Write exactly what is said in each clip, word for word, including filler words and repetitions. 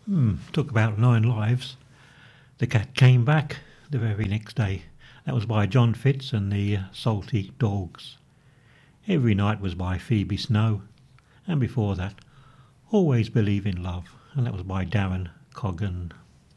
Hmm, took about nine lives. The cat came back the very next day. That was by John Fitz and the uh, Salty Dogs. Every Night was by Phoebe Snow. And before that, Always Believe in Love. And that was by Darren Coggan.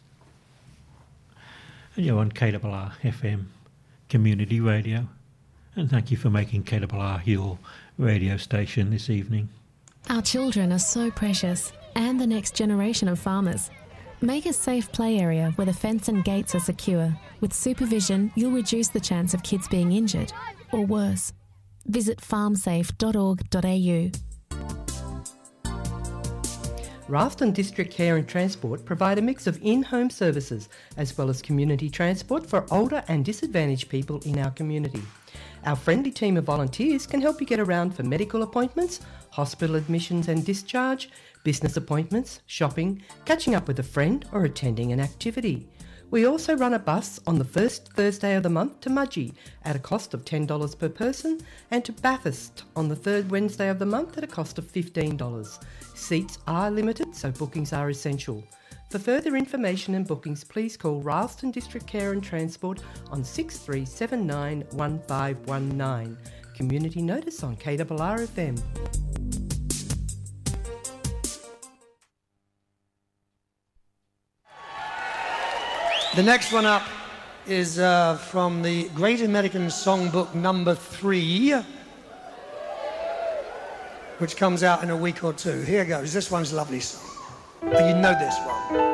And you're on K R R F M Community Radio. And thank you for making K R R your radio station this evening. Our children are so precious, and the next generation of farmers. Make a safe play area where the fence and gates are secure. With supervision, you'll reduce the chance of kids being injured, or worse. Visit farm safe dot org dot a u. Ralston District Care and Transport provide a mix of in-home services as well as community transport for older and disadvantaged people in our community. Our friendly team of volunteers can help you get around for medical appointments, hospital admissions and discharge, business appointments, shopping, catching up with a friend or attending an activity. We also run a bus on the first Thursday of the month to Mudgee at a cost of ten dollars per person, and to Bathurst on the third Wednesday of the month at a cost of fifteen dollars. Seats are limited, so bookings are essential. For further information and bookings, please call Ralston District Care and Transport on six three seven nine one five one nine. Community notice on K R R F M. The next one up is uh, from the Great American Songbook number three, which comes out in a week or two. Here goes. This one's a lovely song. Oh, you know this one.